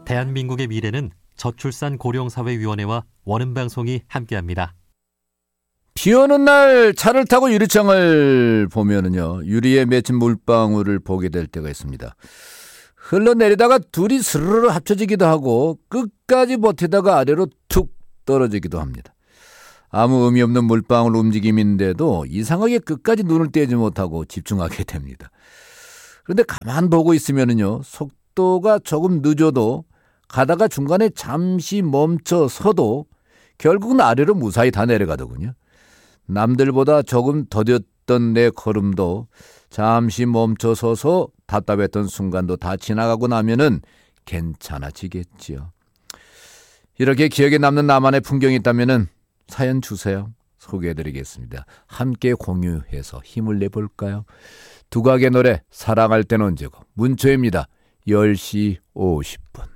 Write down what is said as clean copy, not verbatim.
대한민국의 미래는 저출산 고령사회위원회와 원음방송이 함께합니다. 비 오는 날 차를 타고 유리창을 보면은요, 유리에 맺힌 물방울을 보게 될 때가 있습니다. 흘러내리다가 둘이 스르르 합쳐지기도 하고 끝까지 버티다가 아래로 툭 떨어지기도 합니다. 아무 의미 없는 물방울 움직임인데도 이상하게 끝까지 눈을 떼지 못하고 집중하게 됩니다. 그런데 가만 보고 있으면은요, 속도가 조금 늦어도 가다가 중간에 잠시 멈춰 서도 결국은 아래로 무사히 다 내려가더군요. 남들보다 조금 더뎠던 내 걸음도 잠시 멈춰 서서 답답했던 순간도 다 지나가고 나면은 괜찮아지겠지요. 이렇게 기억에 남는 나만의 풍경이 있다면은 사연 주세요. 소개해드리겠습니다. 함께 공유해서 힘을 내볼까요? 두각의 노래 사랑할 때는 언제고 문초입니다. 10시 50분.